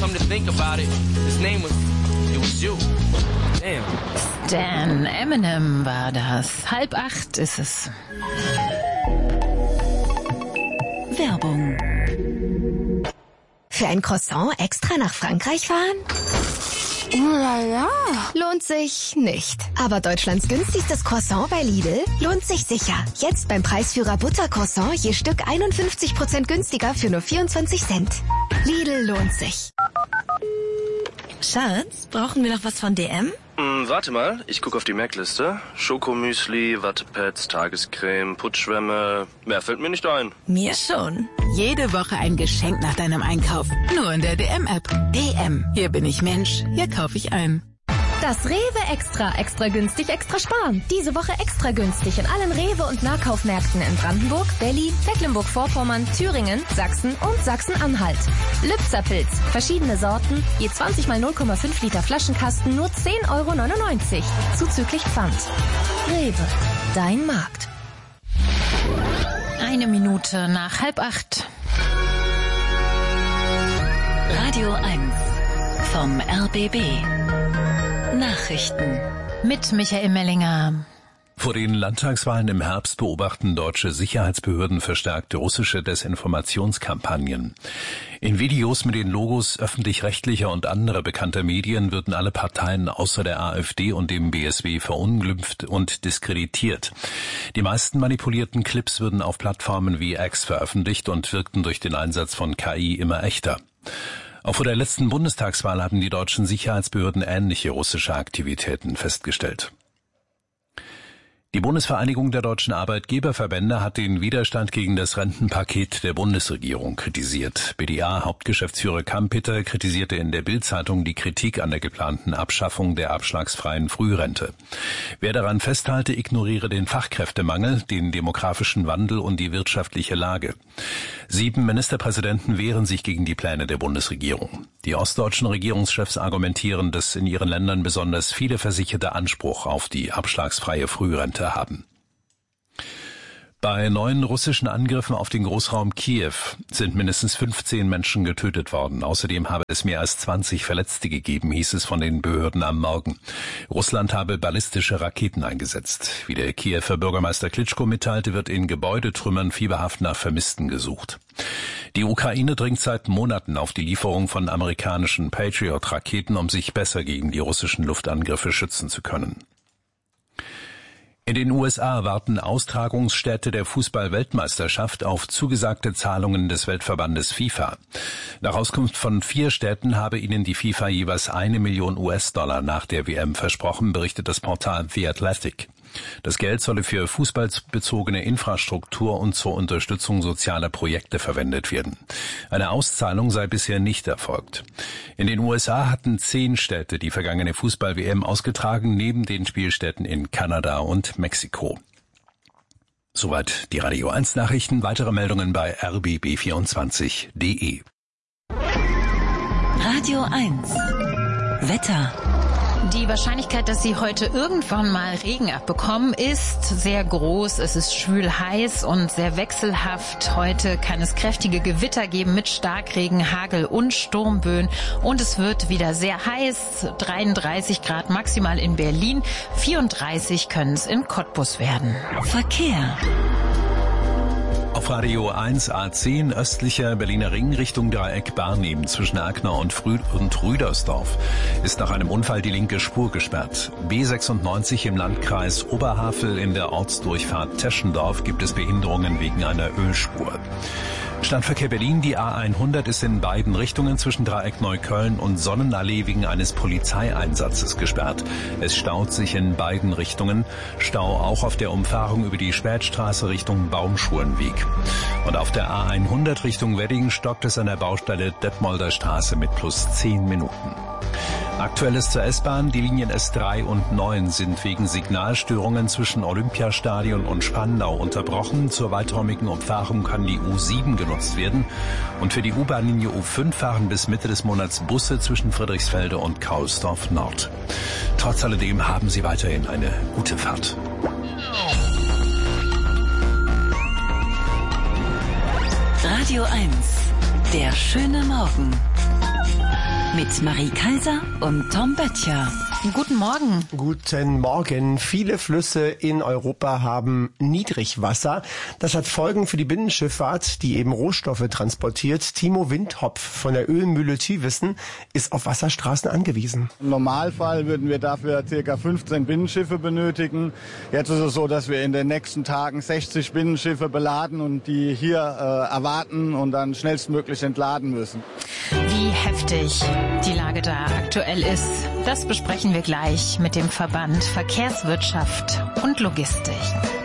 come to think about it, his name was you. Damn. Stan Eminem war das. 7:30 ist es. Werbung. Für ein Croissant extra nach Frankreich fahren? Ja. Lohnt sich nicht. Aber Deutschlands günstigstes Croissant bei Lidl lohnt sich sicher. Jetzt beim Preisführer Buttercroissant je Stück 51% günstiger für nur 24 Cent. Lidl lohnt sich. Schatz, brauchen wir noch was von DM? Warte mal, ich gucke auf die Merkliste. Schokomüsli, Wattepads, Tagescreme, Putzschwämme. Mehr fällt mir nicht ein. Mir schon. Jede Woche ein Geschenk nach deinem Einkauf. Nur in der DM-App. DM. Hier bin ich Mensch. Hier kaufe ich ein. Das Rewe Extra. Extra günstig, extra sparen. Diese Woche extra günstig in allen Rewe- und Nahkaufmärkten in Brandenburg, Berlin, Mecklenburg-Vorpommern, Thüringen, Sachsen und Sachsen-Anhalt. Lübzer-Pilz. Verschiedene Sorten. Je 20 mal 0,5 Liter Flaschenkasten nur 10,99 €. Zuzüglich Pfand. Rewe. Dein Markt. 1 Minute nach 7:30. Radio 1 vom RBB. Nachrichten Mit Michael Mellinger. Vor den Landtagswahlen im Herbst beobachten deutsche Sicherheitsbehörden verstärkte russische Desinformationskampagnen. In Videos mit den Logos öffentlich-rechtlicher und anderer bekannter Medien würden alle Parteien außer der AfD und dem BSW verunglimpft und diskreditiert. Die meisten manipulierten Clips würden auf Plattformen wie X veröffentlicht und wirkten durch den Einsatz von KI immer echter. Auch vor der letzten Bundestagswahl haben die deutschen Sicherheitsbehörden ähnliche russische Aktivitäten festgestellt. Die Bundesvereinigung der deutschen Arbeitgeberverbände hat den Widerstand gegen das Rentenpaket der Bundesregierung kritisiert. BDA-Hauptgeschäftsführer Kampeter kritisierte in der Bild-Zeitung die Kritik an der geplanten Abschaffung der abschlagsfreien Frührente. Wer daran festhalte, ignoriere den Fachkräftemangel, den demografischen Wandel und die wirtschaftliche Lage. 7 Ministerpräsidenten wehren sich gegen die Pläne der Bundesregierung. Die ostdeutschen Regierungschefs argumentieren, dass in ihren Ländern besonders viele Versicherte Anspruch auf die abschlagsfreie Frührente haben. Bei neuen russischen Angriffen auf den Großraum Kiew sind mindestens 15 Menschen getötet worden. Außerdem habe es mehr als 20 Verletzte gegeben, hieß es von den Behörden am Morgen. Russland habe ballistische Raketen eingesetzt. Wie der Kiewer Bürgermeister Klitschko mitteilte, wird in Gebäudetrümmern fieberhaft nach Vermissten gesucht. Die Ukraine dringt seit Monaten auf die Lieferung von amerikanischen Patriot-Raketen, um sich besser gegen die russischen Luftangriffe schützen zu können. In den USA warten Austragungsstätte der Fußball-Weltmeisterschaft auf zugesagte Zahlungen des Weltverbandes FIFA. Nach Auskunft von 4 Städten habe ihnen die FIFA jeweils 1 Million US-Dollar nach der WM versprochen, berichtet das Portal The Athletic. Das Geld solle für fußballbezogene Infrastruktur und zur Unterstützung sozialer Projekte verwendet werden. Eine Auszahlung sei bisher nicht erfolgt. In den USA hatten 10 Städte die vergangene Fußball-WM ausgetragen, neben den Spielstätten in Kanada und Mexiko. Soweit die Radio 1 Nachrichten. Weitere Meldungen bei rbb24.de. Radio 1 Wetter. Die Wahrscheinlichkeit, dass Sie heute irgendwann mal Regen abbekommen, ist sehr groß. Es ist schwül heiß und sehr wechselhaft. Heute kann es kräftige Gewitter geben mit Starkregen, Hagel und Sturmböen. Und es wird wieder sehr heiß. 33 Grad maximal in Berlin. 34 können es in Cottbus werden. Verkehr. Auf Radio 1 A10 östlicher Berliner Ring Richtung Dreieck Barnim zwischen Agner und Rüdersdorf ist nach einem Unfall die linke Spur gesperrt. B96 im Landkreis Oberhavel in der Ortsdurchfahrt Teschendorf gibt es Behinderungen wegen einer Ölspur. Stadtverkehr Berlin, die A100 ist in beiden Richtungen zwischen Dreieck Neukölln und Sonnenallee wegen eines Polizeieinsatzes gesperrt. Es staut sich in beiden Richtungen. Stau auch auf der Umfahrung über die Spätstraße Richtung Baumschulenweg. Und auf der A100 Richtung Wedding stockt es an der Baustelle Detmolder Straße mit plus 10 Minuten. Aktuelles zur S-Bahn. Die Linien S3 und 9 sind wegen Signalstörungen zwischen Olympiastadion und Spandau unterbrochen. Zur weiträumigen Umfahrung kann die U7 genutzt werden. Und für die U-Bahn-Linie U5 fahren bis Mitte des Monats Busse zwischen Friedrichsfelde und Kaulsdorf Nord. Trotz alledem haben Sie weiterhin eine gute Fahrt. Radio 1, der schöne Morgen. mit Marie Kaiser und Tom Böttcher. Guten Morgen. Guten Morgen. Viele Flüsse in Europa haben Niedrigwasser. Das hat Folgen für die Binnenschifffahrt, die eben Rohstoffe transportiert. Timo Windhopf von der Ölmühle Thiwissen ist auf Wasserstraßen angewiesen. Im Normalfall würden wir dafür ca. 15 Binnenschiffe benötigen. Jetzt ist es so, dass wir in den nächsten Tagen 60 Binnenschiffe beladen und die hier erwarten und dann schnellstmöglich entladen müssen. Wie heftig die Lage da aktuell ist, das besprechen wir gleich mit dem Verband Verkehrswirtschaft und Logistik.